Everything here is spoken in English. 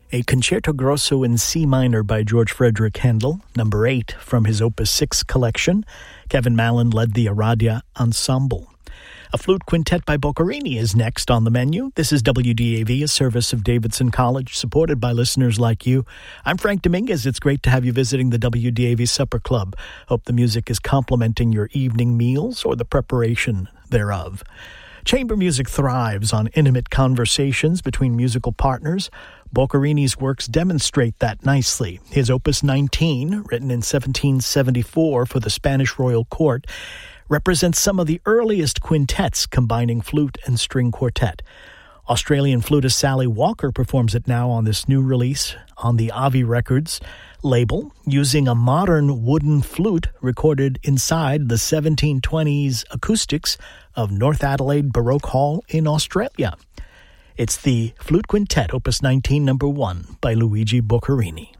a Concerto Grosso in C minor by George Frederick Handel, number 8 from his Opus 6 collection. Kevin Mallon led the Aradia Ensemble. A flute quintet by Boccherini is next on the menu. This is WDAV, a service of Davidson College, supported by listeners like you. I'm Frank Dominguez. It's great to have you visiting the WDAV Supper Club. Hope the music is complementing your evening meals or the preparation thereof. Chamber music thrives on intimate conversations between musical partners. Boccherini's works demonstrate that nicely. His Opus 19, written in 1774 for the Spanish royal court, represents some of the earliest quintets combining flute and string quartet. Australian flutist Sally Walker performs it now on this new release on the Avi Records label, using a modern wooden flute recorded inside the 1720s acoustics of North Adelaide Baroque Hall in Australia. It's the Flute Quintet, Opus 19, number 1, by Luigi Boccherini.